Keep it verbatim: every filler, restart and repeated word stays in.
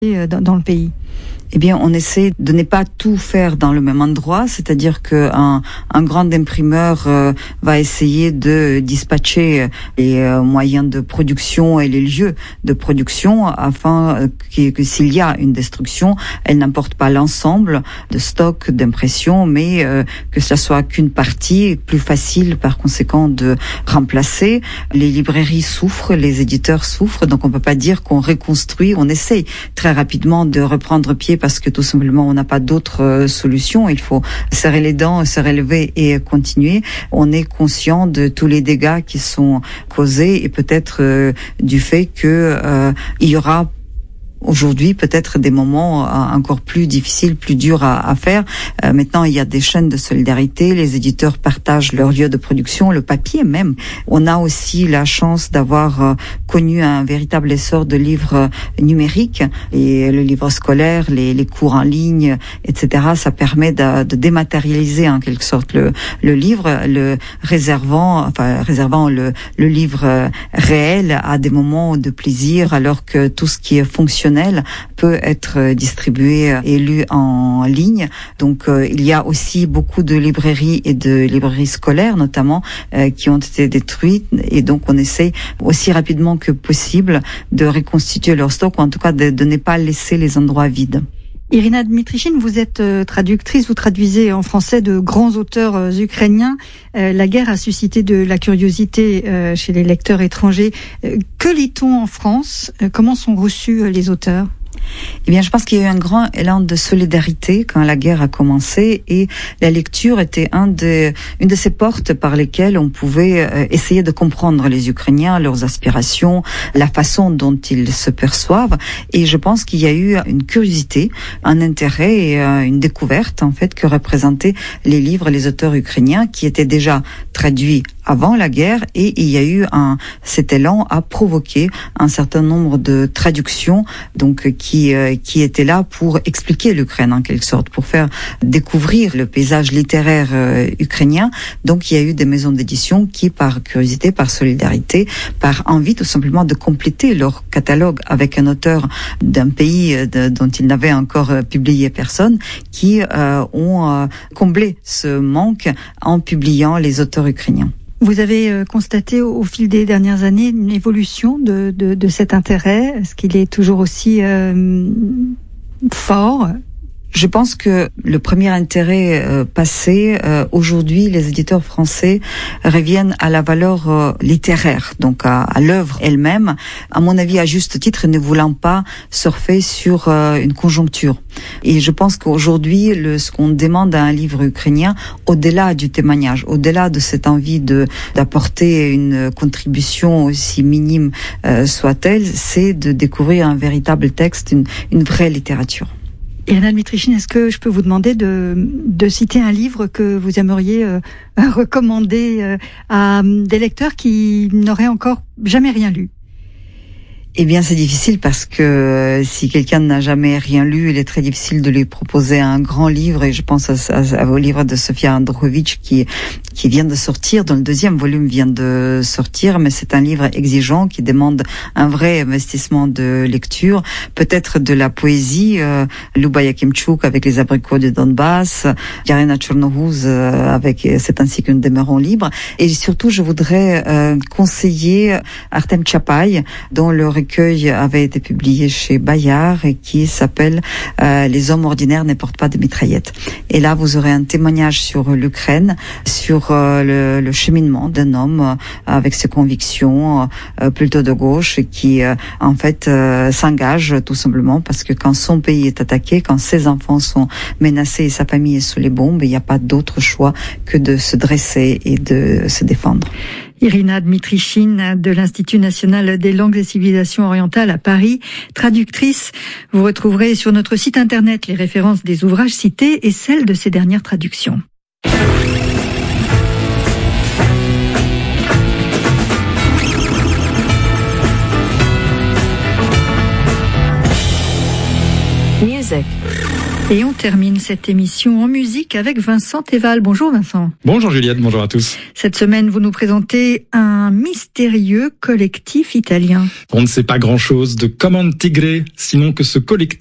dans, dans le pays? Eh bien, on essaie de ne pas tout faire dans le même endroit, c'est-à-dire qu'un un grand imprimeur euh, va essayer de dispatcher les euh, moyens de production et les lieux de production afin euh, que, que s'il y a une destruction, elle n'emporte pas l'ensemble de stock d'impression, mais euh, que ce soit qu'une partie, plus facile par conséquent de remplacer. Les librairies souffrent, les éditeurs souffrent, donc on peut pas dire qu'on reconstruit, on essaye très rapidement de reprendre pied parce que tout simplement on n'a pas d'autre euh, solution. Il faut serrer les dents, se relever et continuer. On est conscient de tous les dégâts qui sont causés et peut-être euh, du fait que euh, il y aura aujourd'hui peut-être des moments encore plus difficiles, plus durs à, à faire. Euh, maintenant, il y a des chaînes de solidarité, les éditeurs partagent leur lieu de production, le papier même. On a aussi la chance d'avoir euh, connu un véritable essor de livres numériques, et le livre scolaire, les, les cours en ligne, et cetera. Ça permet de, de dématérialiser en quelque sorte le, le livre, le réservant, enfin réservant le, le livre réel à des moments de plaisir, alors que tout ce qui est fonctionnel peut être distribué et lu en ligne. Donc euh, il y a aussi beaucoup de librairies et de librairies scolaires notamment euh, qui ont été détruites, et donc on essaie aussi rapidement que possible de reconstituer leur stock, ou en tout cas de, de ne pas laisser les endroits vides. Irina Dmitrichine, vous êtes euh, traductrice, vous traduisez en français de grands auteurs euh, ukrainiens. Euh, la guerre a suscité de la curiosité euh, chez les lecteurs étrangers. Euh, que lit-on en France? euh, Comment sont reçus euh, les auteurs? Eh bien, je pense qu'il y a eu un grand élan de solidarité quand la guerre a commencé, et la lecture était un de, une de ces portes par lesquelles on pouvait euh, essayer de comprendre les Ukrainiens, leurs aspirations, la façon dont ils se perçoivent. Et je pense qu'il y a eu une curiosité, un intérêt et euh, une découverte, en fait, que représentaient les livres, les auteurs ukrainiens qui étaient déjà traduits avant la guerre, et il y a eu un, cet élan a provoqué un certain nombre de traductions, donc qui euh, qui étaient là pour expliquer l'Ukraine en quelque sorte, pour faire découvrir le paysage littéraire euh, ukrainien. Donc il y a eu des maisons d'édition qui, par curiosité, par solidarité, par envie tout simplement de compléter leur catalogue avec un auteur d'un pays de, dont ils n'avaient encore publié personne, qui euh, ont euh, comblé ce manque en publiant les auteurs ukrainiens. Vous avez euh, constaté au, au fil des dernières années une évolution de, de, de cet intérêt? Est-ce qu'il est toujours aussi euh, fort? Je pense que le premier intérêt euh, passé, euh, aujourd'hui, les éditeurs français reviennent à la valeur euh, littéraire, donc à, à l'œuvre elle-même, à mon avis à juste titre, ne voulant pas surfer sur euh, une conjoncture. Et je pense qu'aujourd'hui, le, ce qu'on demande à un livre ukrainien, au-delà du témoignage, au-delà de cette envie de d'apporter une contribution aussi minime euh, soit-elle, c'est de découvrir un véritable texte, une, une vraie littérature. Irina Dmitrichine, est-ce que je peux vous demander de, de citer un livre que vous aimeriez euh, recommander euh, à des lecteurs qui n'auraient encore jamais rien lu? Eh bien, c'est difficile parce que euh, si quelqu'un n'a jamais rien lu, il est très difficile de lui proposer un grand livre. Et je pense à, à, à, au livre de Sofia Androhovitch qui qui vient de sortir, dont le deuxième volume vient de sortir, mais c'est un livre exigeant qui demande un vrai investissement de lecture. Peut-être de la poésie, euh, Luba Yakimchuk avec Les abricots de Donbass, Yarina Tchernohouz euh, avec C'est ainsi que nous demeurons libres. Et surtout, je voudrais euh, conseiller Artem Tchapaï, dont le recueil avait été publié chez Bayard et qui s'appelle euh, Les hommes ordinaires ne portent pas de mitraillettes. Et là, vous aurez un témoignage sur l'Ukraine, sur euh, le, le cheminement d'un homme euh, avec ses convictions euh, plutôt de gauche, qui euh, en fait euh, s'engage tout simplement parce que quand son pays est attaqué, quand ses enfants sont menacés et sa famille est sous les bombes, il n'y a pas d'autre choix que de se dresser et de se défendre. Irina Dmitrichine de l'Institut national des langues et civilisations orientales à Paris, traductrice. Vous retrouverez sur notre site internet les références des ouvrages cités et celles de ces dernières traductions. Music. Sec. Et on termine cette émission en musique avec Vincent Théval. Bonjour Vincent. Bonjour Juliette, bonjour à tous. Cette semaine, vous nous présentez un mystérieux collectif italien. On ne sait pas grand-chose de Comment Tigre, sinon que ce collectif